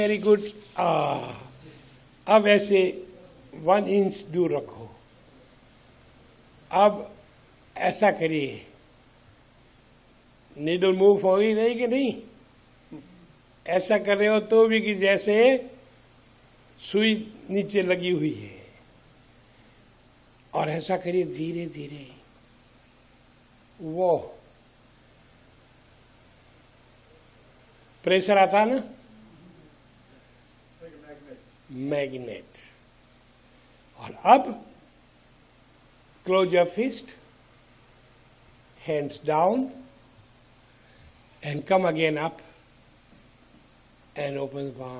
Very good. अब ऐसे 1 inch दूर रखो। अब ऐसा करिए, नीडल मूव हो ही नहीं कि नहीं, ऐसा कर रहे हो तो भी कि जैसे सुई नीचे लगी हुई है। और ऐसा करिए धीरे धीरे। वो प्रेशर आता ना, मैग्नेट। और अब close your fist, hands down, and come again up and open the palm.